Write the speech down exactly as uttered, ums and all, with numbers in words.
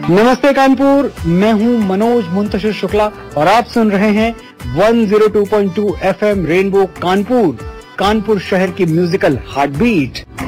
नमस्ते कानपुर, मैं हूं मनोज मुंतशिर शुक्ला और आप सुन रहे हैं एक सौ दो पॉइंट दो एफएम रेनबो कानपुर, कानपुर शहर की म्यूजिकल हार्ट बीट।